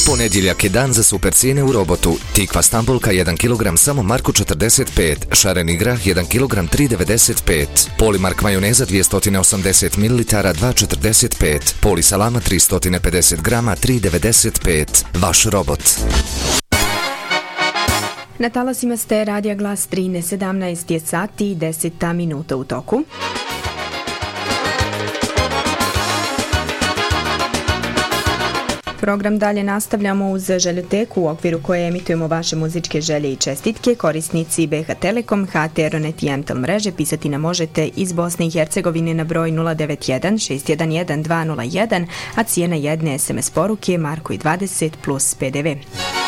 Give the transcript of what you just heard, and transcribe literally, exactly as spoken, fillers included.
Ponedjeljak je dan za super cijene u Robotu. Tikva Stambolka jedan kilogram samo marku četrdeset pet, šareni grah jedan kilogram tri devedeset pet, Polimark majoneza dvjesto osamdeset mililitara dva četrdeset pet, Poli salama tristo pedeset grama tri devedeset pet. Vaš Robot. Na talasima ste Radija Glas Drine, sedamnaest je sati i deset minuta u toku. Program dalje nastavljamo uz željoteku u okviru koje emitujemo vaše muzičke želje i čestitke. Korisnici B H Telekom, H T, Aeronet i M T L mreže pisati nam možete iz Bosne i Hercegovine na broj nula devet jedan šest jedan jedan dva nula jedan, a cijena jedne S M S poruke marku i dvadeset plus P D V.